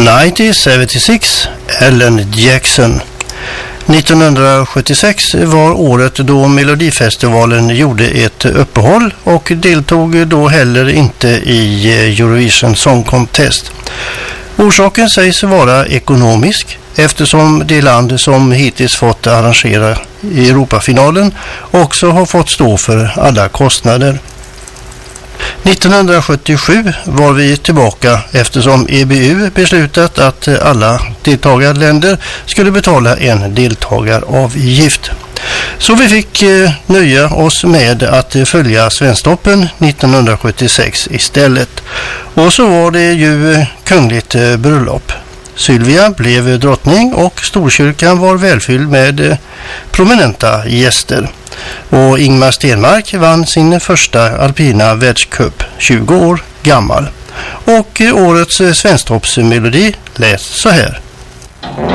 1976, Alan Jackson. 1976 var året då Melodifestivalen gjorde ett uppehåll och deltog då heller inte i Eurovision Song Contest. Orsaken sägs vara ekonomisk, eftersom det land som hittills fått arrangera Europafinalen också har fått stå för alla kostnader. 1977 var vi tillbaka eftersom EBU beslutat att alla deltagarländer skulle betala en deltagaravgift. Så vi fick nöja oss med att följa Svensktoppen 1976 istället. Och så var det ju kungligt bröllop. Sylvia blev drottning och Storkyrkan var välfylld med prominenta gäster. Och Ingmar Stenmark vann sin första alpina världscup, 20 år gammal. Och årets Svensktoppsmelodi lät så här.